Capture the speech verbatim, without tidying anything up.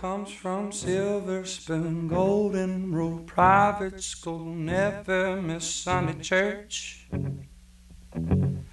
comes from Silver Spoon, Golden Rule, private school, never miss Sunday church.